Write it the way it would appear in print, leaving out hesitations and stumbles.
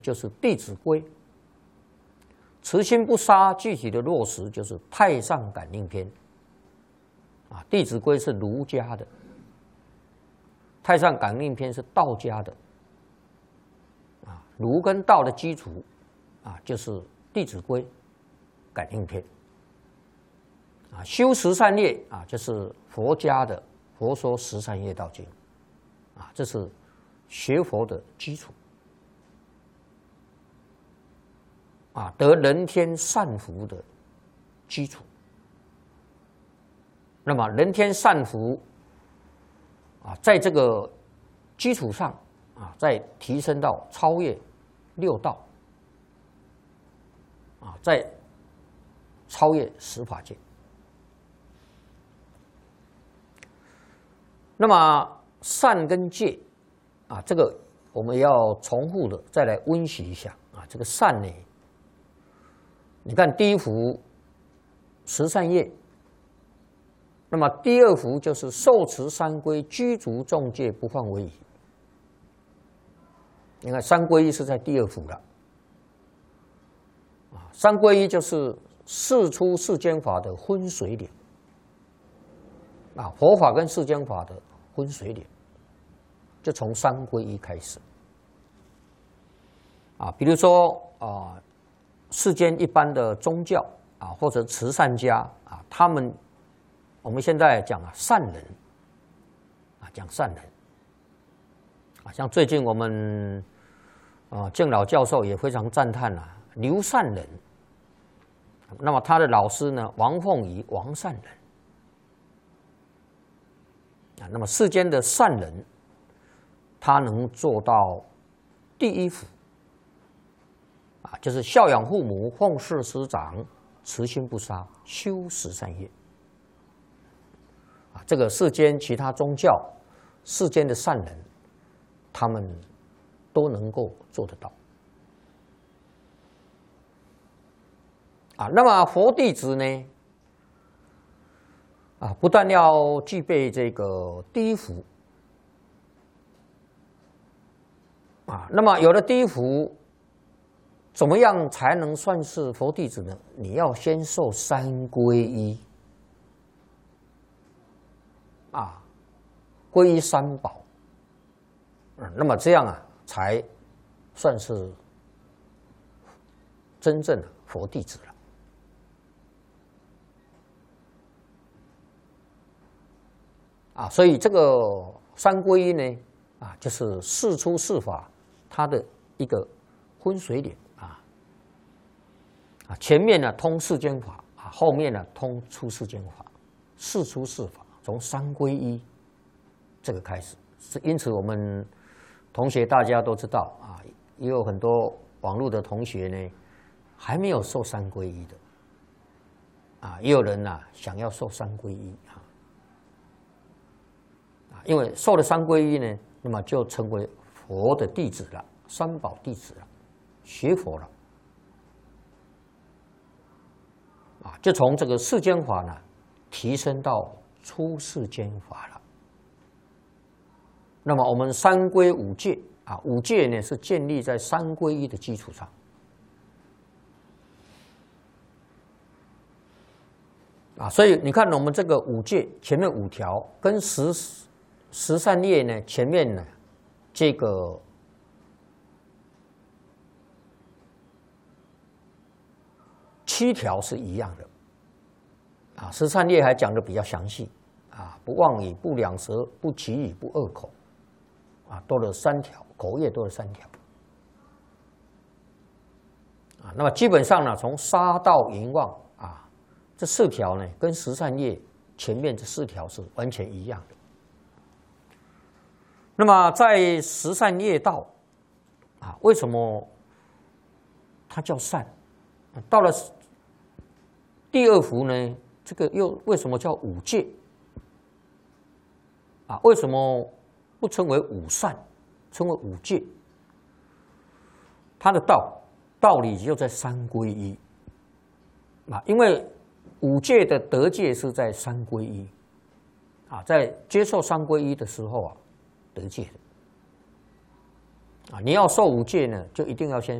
就是《弟子规》，慈心不杀具体的落实就是《太上感应篇》啊，《弟子规》是儒家的，《太上感应篇》是道家的啊，儒跟道的基础啊就是《弟子规》《感应篇》啊，修十善业啊就是佛家的《佛说十善业道经》啊，这是学佛的基础。啊，得人天善福的基础。那么人天善福啊，在这个基础上啊，再提升到超越六道啊，再超越十法界。那么善跟戒啊，这个我们要重复的再来温习一下啊，这个善呢。你看第一幅十善业，那么第二幅就是受持三规，居足众戒，不犯违仪。你看三皈依是在第二幅了，啊，三皈依就是世出世间法的分水岭，啊，佛法跟世间法的分水岭，就从三皈依开始，啊，比如说啊。世间一般的宗教啊，或者慈善家啊，他们我们现在讲啊善人啊，讲善人啊，像最近我们敬老教授也非常赞叹啊刘善人，那么他的老师呢王凤仪王善人啊，那么世间的善人，他能做到第一幅。啊，就是孝养父母，奉事师长，慈心不杀，修十善业。啊，这个世间其他宗教、世间的善人，他们都能够做得到。啊，那么佛弟子呢？啊，不但要具备这个第一福，啊，那么有了第一福。怎么样才能算是佛弟子呢？你要先受三皈依，啊，皈依三宝，那么这样啊，才算是真正的佛弟子了。啊，所以这个三皈依呢，啊，就是世出世法它的一个分水岭。前面呢通世间法啊，后面呢通出世间法，世出世法，从三皈依这个开始。因此我们同学大家都知道啊，也有很多网络的同学呢还没有受三皈依的啊，也有人想要受三皈依啊，因为受了三皈依呢，那么就成为佛的弟子了，三宝弟子了，学佛了。啊，就从这个世间法呢，提升到出世间法了。那么我们三皈五戒啊，五戒呢是建立在三皈依的基础上。啊，所以你看我们这个五戒前面五条，跟十善业呢前面呢这个。7条是一样的，啊，十善业还讲的比较详细，啊，不妄语，不两舌，不绮语，不恶口，啊，多了3条，口业多了3条，啊，那么基本上呢，从杀盗淫妄啊这4条呢，跟十善业前面这4条是完全一样的。那么在十善业道啊，为什么它叫善？到了第二幅呢，这个又为什么叫五戒？啊，为什么不称为五善，称为五戒？它的道理就在三皈依啊，因为五戒的得戒是在三皈依啊，在接受三皈依的时候啊，得戒的啊，你要受五戒呢，就一定要先